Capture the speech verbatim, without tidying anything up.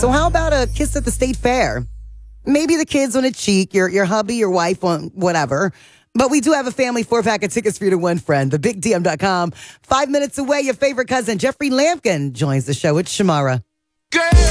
So how about a kiss at the state fair? Maybe the kids on a cheek, your your hubby, your wife on whatever. But we do have a family four-pack of tickets for you to win, friend. The big D M dot com. Five minutes away, your favorite cousin, Jeffrey Lampkin, joins the show with Shamara. Girl.